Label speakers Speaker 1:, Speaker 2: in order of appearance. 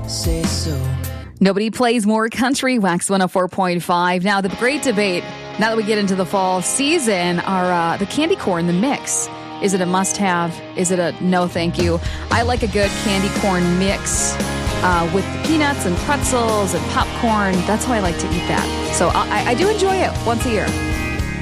Speaker 1: say so.
Speaker 2: Nobody plays more country. Wax 104.5. Now, the great debate, now that we get into the fall season, are the candy corn, the mix. Is it a must-have? Is it a no thank you? I like a good candy corn mix with peanuts and pretzels and popcorn. That's how I like to eat that. So I do enjoy it once a year.